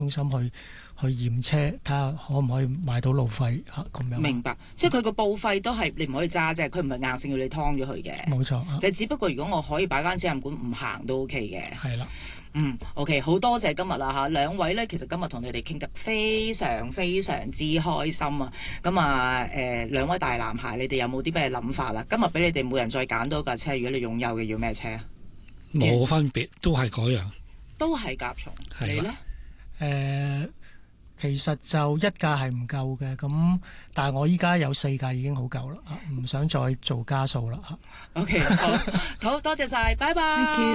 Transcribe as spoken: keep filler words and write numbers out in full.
中心去去驗車，睇下可唔可以買到路費嚇咁樣。 明白，即係佢個報廢都係你唔可以揸啫，佢唔係硬性要你劏咗佢嘅。 冇錯。 你只不過如果我可以擺間展覽館唔行都 OK 嘅。 係啦。 嗯 OK， 好多謝今日啦嚇，兩位咧其實今日同你哋傾得非常非常之開心啊！咁啊誒兩位大男孩，你哋有冇啲咩諗法啦？今日俾你哋每人再揀多架車，如果你擁有嘅要咩車啊？ 冇分別，都係嗰樣， 都係甲蟲。你咧？ 誒、呃，其實就一架係唔夠嘅，咁但係我依家有四架已經好夠啦，唔想再做加數啦嚇。 OK， 好，好多謝晒，拜拜。